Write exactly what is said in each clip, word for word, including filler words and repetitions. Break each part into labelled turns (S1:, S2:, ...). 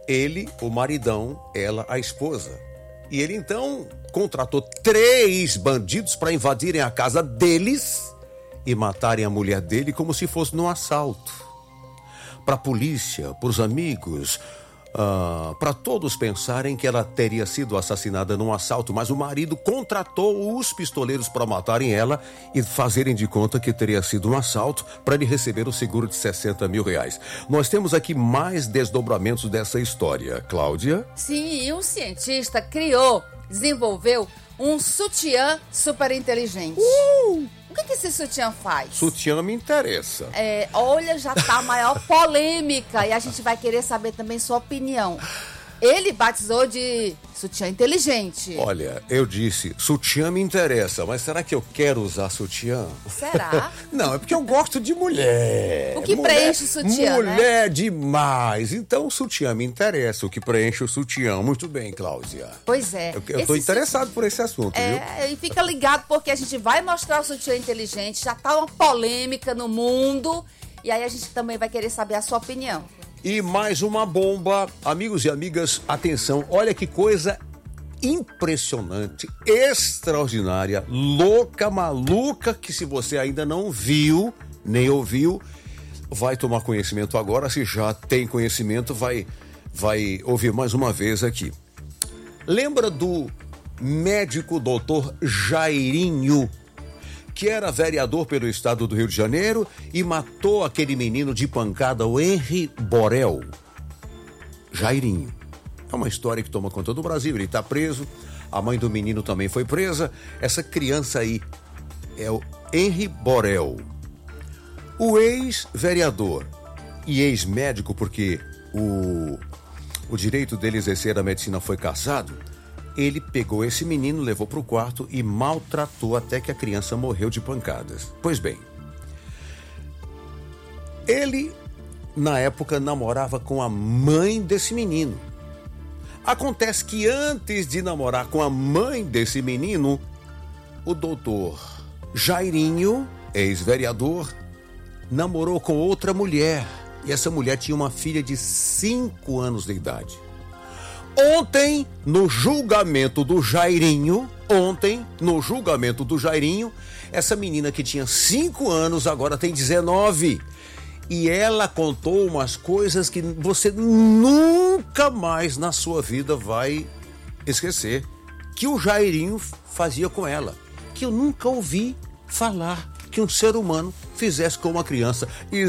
S1: Ele, o maridão, ela, a esposa. E ele então contratou três bandidos para invadirem a casa deles e matarem a mulher dele como se fosse num assalto. Para a polícia, para os amigos, uh, para todos pensarem que ela teria sido assassinada num assalto, mas o marido contratou os pistoleiros para matarem ela e fazerem de conta que teria sido um assalto para ele receber o seguro de sessenta mil reais. Nós temos aqui mais desdobramentos dessa história. Cláudia?
S2: Sim, e um cientista criou, desenvolveu um sutiã super inteligente.
S1: Uh!
S2: O que, que esse sutiã faz?
S1: Sutiã me interessa.
S2: É, olha, já tá a maior polêmica e a gente vai querer saber também sua opinião. Ele batizou de sutiã inteligente.
S1: Olha, eu disse, sutiã me interessa, mas será que eu quero usar sutiã?
S2: Será?
S1: Não, é porque eu gosto de mulher.
S2: O que
S1: mulher,
S2: preenche o sutiã,
S1: Mulher
S2: né?
S1: demais. Então, o sutiã me interessa, o que preenche o sutiã. Muito bem, Cláudia.
S2: Pois é.
S1: Eu, eu tô interessado sutiã... por esse assunto,
S2: é,
S1: viu?
S2: É, e fica ligado porque a gente vai mostrar o sutiã inteligente, já tá uma polêmica no mundo, e aí a gente também vai querer saber a sua opinião.
S1: E mais uma bomba. Amigos e amigas, atenção, olha que coisa impressionante, extraordinária, louca, maluca, que se você ainda não viu, nem ouviu, vai tomar conhecimento agora. Se já tem conhecimento, vai, vai ouvir mais uma vez aqui. Lembra do médico doutor Jairinho, que era vereador pelo estado do Rio de Janeiro e matou aquele menino de pancada, o Henri Borel? Jairinho. É uma história que toma conta do Brasil, ele está preso, a mãe do menino também foi presa. Essa criança aí é o Henri Borel. O ex-vereador e ex-médico, porque o, o direito dele exercer a medicina foi cassado, ele pegou esse menino, levou para o quarto e maltratou até que a criança morreu de pancadas. Pois bem, ele, na época, namorava com a mãe desse menino. Acontece que antes de namorar com a mãe desse menino, o doutor Jairinho, ex-vereador, namorou com outra mulher. E essa mulher tinha uma filha de cinco anos de idade. Ontem, no julgamento do Jairinho, ontem, no julgamento do Jairinho, essa menina que tinha cinco anos, agora tem dezenove. E ela contou umas coisas que você nunca mais na sua vida vai esquecer, que o Jairinho fazia com ela, que eu nunca ouvi falar que um ser humano fizesse com uma criança.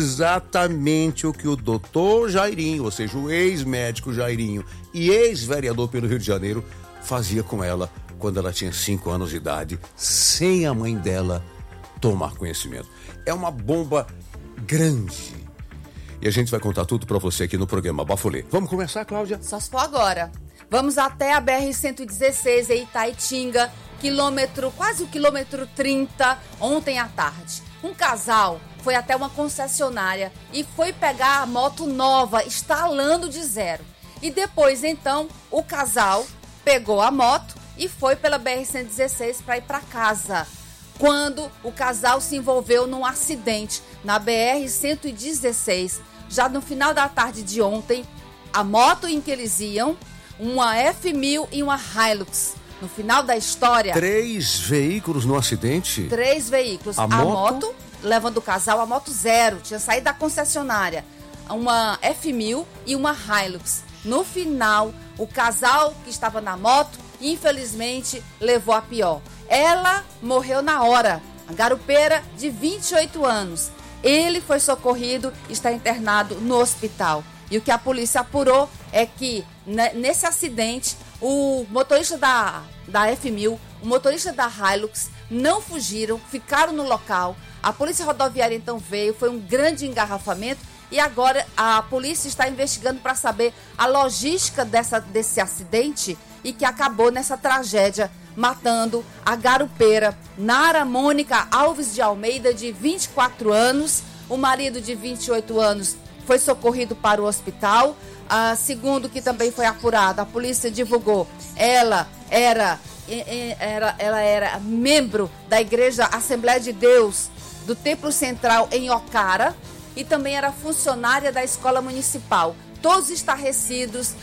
S1: Exatamente o que o doutor Jairinho, ou seja, o ex-médico Jairinho e ex-vereador pelo Rio de Janeiro, fazia com ela quando ela tinha cinco anos de idade, sem a mãe dela tomar conhecimento. É uma bomba grande. E a gente vai contar tudo pra você aqui no programa Bafulê. Vamos começar, Cláudia?
S2: Só se for agora. Vamos até a B R cento e dezesseis em Itaitinga, quilômetro, quase o quilômetro trinta, ontem à tarde. Um casal foi até uma concessionária e foi pegar a moto nova, instalando de zero. E depois, então, o casal pegou a moto e foi pela B R cento e dezesseis para ir para casa. Quando o casal se envolveu num acidente na B R cento e dezesseis, já no final da tarde de ontem, a moto em que eles iam, uma F mil e uma Hilux. No final da história...
S1: Três veículos no acidente?
S2: Três veículos.
S1: A,
S2: a
S1: moto?
S2: moto, levando o casal, a moto zero, tinha saído da concessionária. Uma F mil e uma Hilux. No final, o casal que estava na moto, infelizmente, levou a pior. Ela morreu na hora, a garupeira de vinte e oito anos. Ele foi socorrido e está internado no hospital. E o que a polícia apurou é que, nesse acidente, o motorista da, da F mil, o motorista da Hilux não fugiram, ficaram no local. A polícia rodoviária então veio, foi um grande engarrafamento e agora a polícia está investigando para saber a logística dessa, desse acidente e que acabou nessa tragédia, matando a garupeira Nara Mônica Alves de Almeida, de vinte e quatro anos. O marido, de vinte e oito anos, foi socorrido para o hospital. Ah, segundo que também foi apurado, a polícia divulgou, ela era, era, ela era membro da Igreja Assembleia de Deus do Templo Central em Ocara e também era funcionária da Escola Municipal. Todos estarrecidos,